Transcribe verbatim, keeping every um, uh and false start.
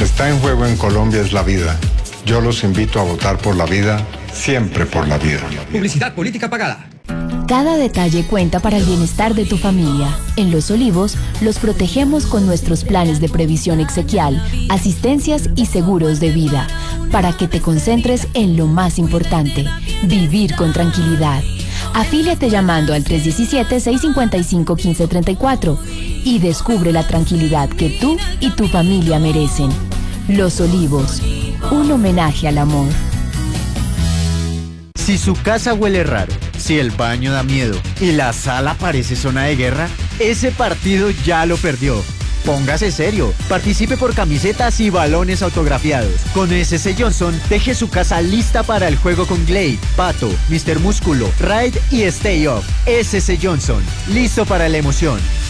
que está en juego en Colombia es la vida. Yo los invito a votar por la vida, siempre por la vida. Publicidad política pagada. Cada detalle cuenta para el bienestar de tu familia. En Los Olivos, los protegemos con nuestros planes de previsión exequial, asistencias y seguros de vida, para que te concentres en lo más importante, vivir con tranquilidad. Afíliate llamando al tres uno siete, seis cinco cinco, uno cinco tres cuatro y descubre la tranquilidad que tú y tu familia merecen. Los Olivos, un homenaje al amor. Si su casa huele raro, si el baño da miedo y la sala parece zona de guerra, ese partido ya lo perdió. Póngase serio, participe por camisetas y balones autografiados. Con S C Johnson, deje su casa lista para el juego con Glade, Pato, mister Músculo, Raid y Stay Off. S C Johnson, listo para la emoción.